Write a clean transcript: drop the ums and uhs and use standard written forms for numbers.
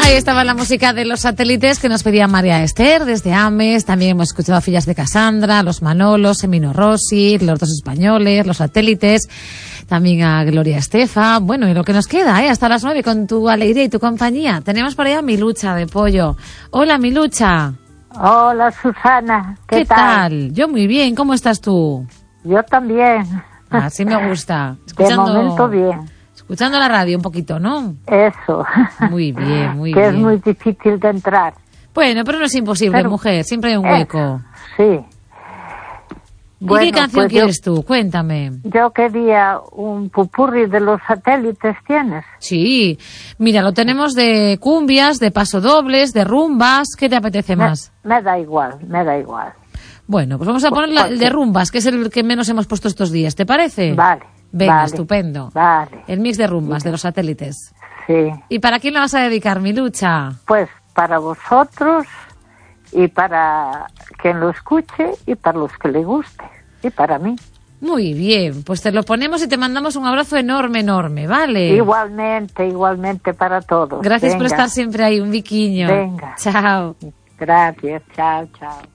Ahí estaba la música de Los Satélites que nos pedía María Esther desde Ames. También hemos escuchado a Fillas de Cassandra, Los Manolos, Emino Rossi, Los Dos Españoles, Los Satélites. También a Gloria Estefan. Bueno, y lo que nos queda, hasta las 9 con tu alegría y tu compañía. Tenemos por ahí a Milucha de Pollo. Hola, Milucha. Hola, Susana. ¿Qué tal? Yo muy bien. ¿Cómo estás tú? Yo también. Así me gusta. De momento bien. Escuchando la radio un poquito, ¿no? Eso. Muy bien, muy que bien. Es muy difícil de entrar. Bueno, pero no es imposible, mujer. Siempre hay un hueco. Sí. ¿Y qué canción quieres tú? Cuéntame. Yo quería un popurrí de Los Satélites, ¿tienes? Sí. Mira, lo tenemos de cumbias, de pasodobles, de rumbas. ¿Qué te apetece más? Me da igual, me da igual. Bueno, pues vamos a poner el de rumbas, que es el que menos hemos puesto estos días. ¿Te parece? Vale. Venga, vale, estupendo. Vale. El mix de rumbas de Los Satélites. Sí. ¿Y para quién la vas a dedicar, Milucha? Pues para vosotros y para quien lo escuche y para los que le guste y para mí. Muy bien, pues te lo ponemos y te mandamos un abrazo enorme, enorme, ¿vale? Igualmente para todos. Gracias Venga. por estar siempre ahí, un biquiño. Venga. Chao. Gracias, chao, chao.